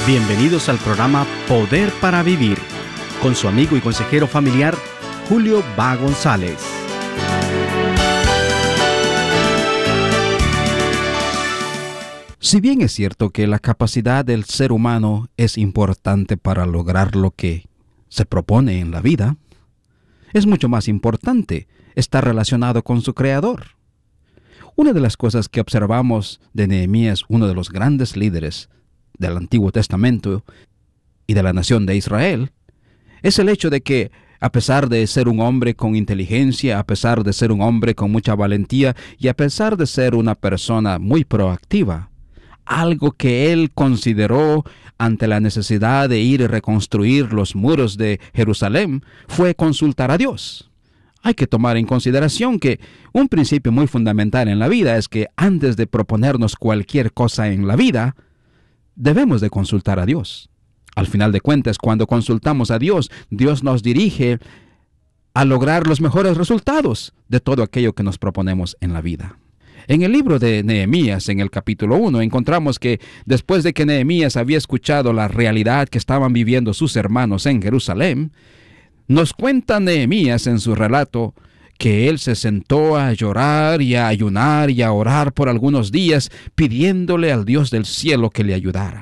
Bienvenidos al programa Poder para Vivir, con su amigo y consejero familiar, Julio Va González. Si bien es cierto que la capacidad del ser humano es importante para lograr lo que se propone en la vida, es mucho más importante estar relacionado con su Creador. Una de las cosas que observamos de Nehemías, uno de los grandes líderes del Antiguo Testamento y de la nación de Israel, es el hecho de que, a pesar de ser un hombre con inteligencia, a pesar de ser un hombre con mucha valentía y a pesar de ser una persona muy proactiva, algo que él consideró ante la necesidad de ir y reconstruir los muros de Jerusalén fue consultar a Dios. Hay que tomar en consideración que un principio muy fundamental en la vida es que antes de proponernos cualquier cosa en la vida, debemos de consultar a Dios. Al final de cuentas, cuando consultamos a Dios, Dios nos dirige a lograr los mejores resultados de todo aquello que nos proponemos en la vida. En el libro de Nehemías, en el capítulo 1, encontramos que después de que Nehemías había escuchado la realidad que estaban viviendo sus hermanos en Jerusalén, nos cuenta Nehemías en su relato que él se sentó a llorar y a ayunar y a orar por algunos días, pidiéndole al Dios del cielo que le ayudara.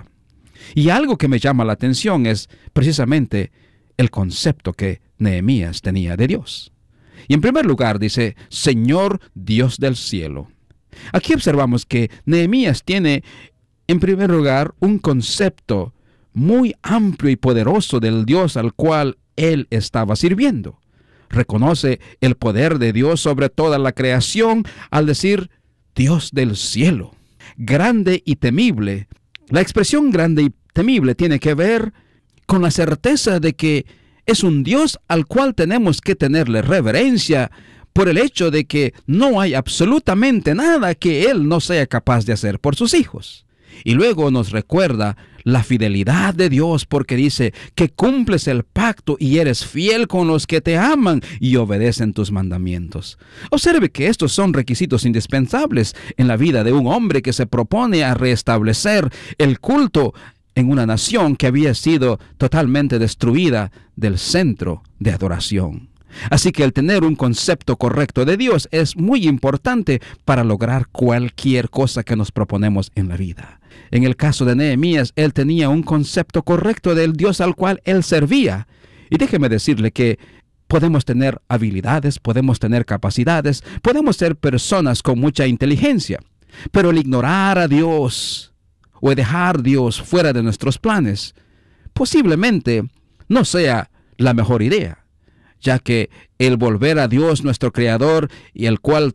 Y algo que me llama la atención es precisamente el concepto que Nehemías tenía de Dios. Y en primer lugar dice, Señor Dios del cielo. Aquí observamos que Nehemías tiene, en primer lugar, un concepto muy amplio y poderoso del Dios al cual él estaba sirviendo. Reconoce el poder de Dios sobre toda la creación al decir Dios del cielo, grande y temible. La expresión grande y temible tiene que ver con la certeza de que es un Dios al cual tenemos que tenerle reverencia por el hecho de que no hay absolutamente nada que Él no sea capaz de hacer por sus hijos. Y luego nos recuerda la fidelidad de Dios porque dice que cumples el pacto y eres fiel con los que te aman y obedecen tus mandamientos. Observe que estos son requisitos indispensables en la vida de un hombre que se propone a restablecer el culto en una nación que había sido totalmente destruida del centro de adoración. Así que el tener un concepto correcto de Dios es muy importante para lograr cualquier cosa que nos proponemos en la vida. En el caso de Nehemías, él tenía un concepto correcto del Dios al cual él servía. Y déjeme decirle que podemos tener habilidades, podemos tener capacidades, podemos ser personas con mucha inteligencia, pero el ignorar a Dios o dejar a Dios fuera de nuestros planes posiblemente no sea la mejor idea, ya que el volver a Dios nuestro Creador y al cual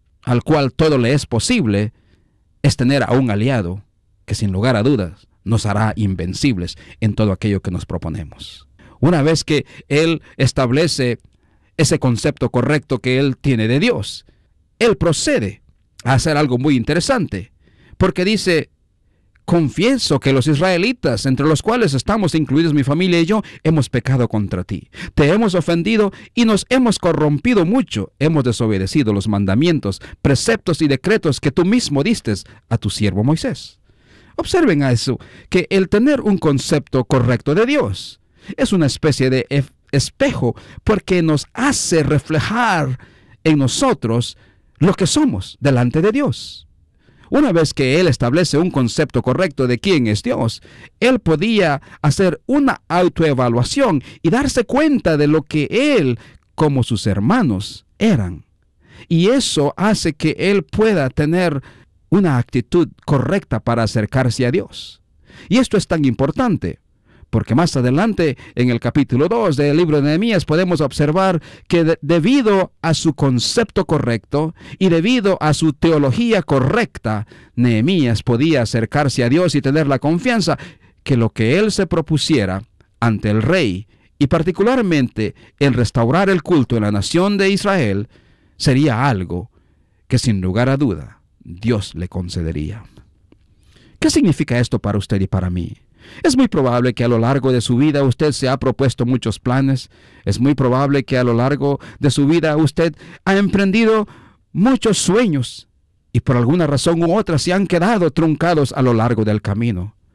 todo le es posible, es tener a un aliado que sin lugar a dudas nos hará invencibles en todo aquello que nos proponemos. Una vez que Él establece ese concepto correcto que Él tiene de Dios, Él procede a hacer algo muy interesante, porque dice, confieso que los israelitas, entre los cuales estamos incluidos mi familia y yo, hemos pecado contra ti. Te hemos ofendido y nos hemos corrompido mucho. Hemos desobedecido los mandamientos, preceptos y decretos que tú mismo diste a tu siervo Moisés. Observen a eso, que el tener un concepto correcto de Dios es una especie de espejo porque nos hace reflejar en nosotros lo que somos delante de Dios. Una vez que Él establece un concepto correcto de quién es Dios, Él podía hacer una autoevaluación y darse cuenta de lo que Él, como sus hermanos, eran. Y eso hace que Él pueda tener una actitud correcta para acercarse a Dios. Y esto es tan importante, porque más adelante, en el capítulo 2 del libro de Nehemías, podemos observar que debido a su concepto correcto y debido a su teología correcta, Nehemías podía acercarse a Dios y tener la confianza que lo que él se propusiera ante el rey, y particularmente el restaurar el culto en la nación de Israel, sería algo que sin lugar a duda Dios le concedería. ¿Qué significa esto para usted y para mí? Es muy probable que a lo largo de su vida usted se ha propuesto muchos planes. Es muy probable que a lo largo de su vida usted ha emprendido muchos sueños y por alguna razón u otra se han quedado truncados a lo largo del camino.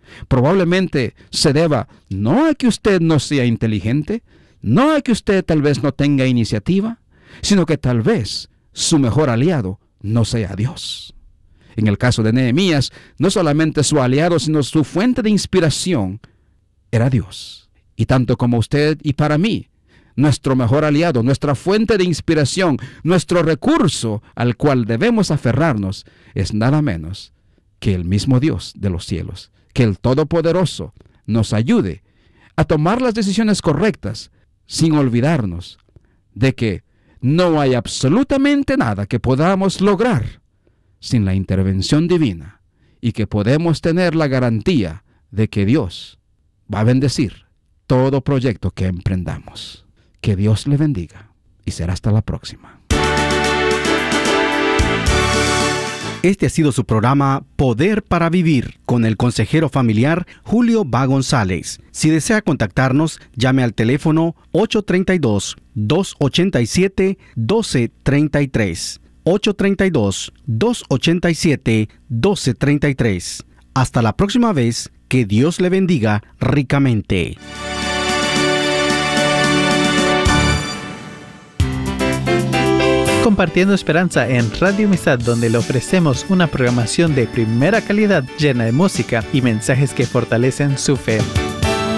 Probablemente se deba no a que usted no sea inteligente, no a que usted tal vez no tenga iniciativa, sino que tal vez su mejor aliado no sea Dios. En el caso de Nehemías, no solamente su aliado, sino su fuente de inspiración era Dios. Y tanto como usted y para mí, nuestro mejor aliado, nuestra fuente de inspiración, nuestro recurso al cual debemos aferrarnos, es nada menos que el mismo Dios de los cielos. Que el Todopoderoso nos ayude a tomar las decisiones correctas, sin olvidarnos de que no hay absolutamente nada que podamos lograr sin la intervención divina, y que podemos tener la garantía de que Dios va a bendecir todo proyecto que emprendamos. Que Dios le bendiga y será hasta la próxima. Este ha sido su programa Poder para Vivir con el consejero familiar Julio Va González. Si desea contactarnos, llame al teléfono 832-287-1233. 832-287-1233. Hasta la próxima vez, que Dios le bendiga ricamente. Compartiendo Esperanza en Radio Amistad, donde le ofrecemos una programación de primera calidad llena de música y mensajes que fortalecen su fe.